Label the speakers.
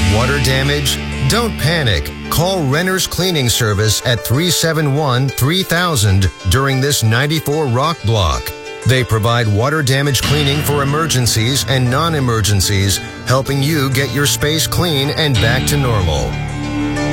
Speaker 1: Water damage? Don't panic. Call Renner's Cleaning Service at 371-3000 during this 94 rock block. They provide water damage cleaning for emergencies and non-emergencies, helping you get your space clean and back to normal.